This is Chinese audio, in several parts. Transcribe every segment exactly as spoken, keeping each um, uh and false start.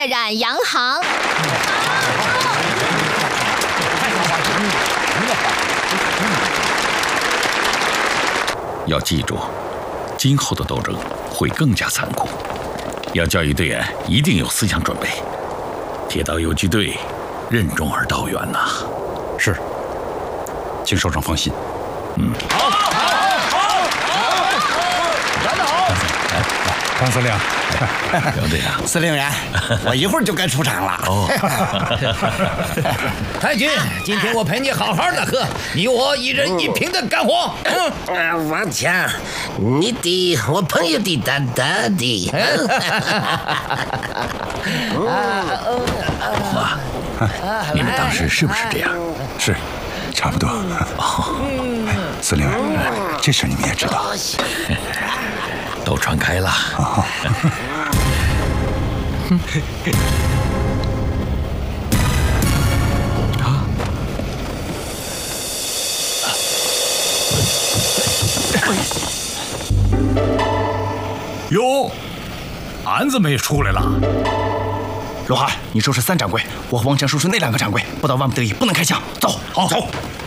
冉洋行。 要记住，今后的斗争会更加残酷，要教育队员一定有思想准备。铁道游击队任重而道远呐、啊。 是，请首长放心。 嗯。 好，好，好，好，站得好。来，张司令， 刘队长， 司令员，我一会儿就该出场了。 哦， 太君，今天我陪你好好的喝，你我一人一瓶的干活。 嗯，啊，王强，你的我朋友的大大的。 妈，你们当时是不是这样？ 是，差不多。哦，司令员，这事你们也知道。 都传开了。 哦啊！ 哟，俺怎么也出来了？ 罗汉，你收拾三掌柜，我和王强收拾那两个掌柜，不到万不得已不能开枪。走， 好，走。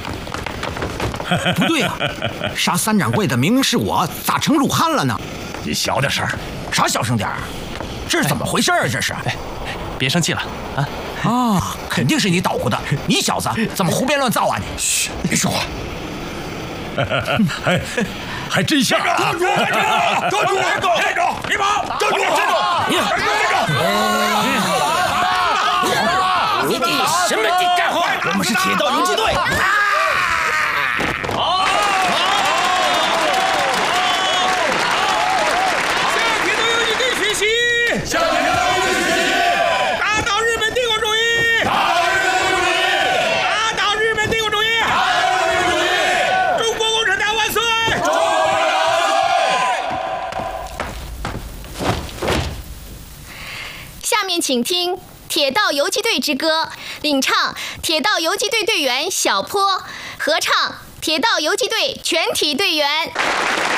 不对呀、啊，杀三掌柜的明明是我，咋成鲁汉了呢？ 你小点声， 啥小声点儿？这是怎么回事啊？这是？ 哎，别生气了啊！ 啊，肯定是你捣鼓的！你小子怎么胡编乱造啊你？ 嘘，别说话。 还还真像啊！ 站住！站住！站住！站住！站住！别跑！站住！站住！站住！ 你的什么的干活？ 我们是铁道游击队。 请听《铁道游击队之歌》，领唱铁道游击队队员小坡，合唱铁道游击队全体队员。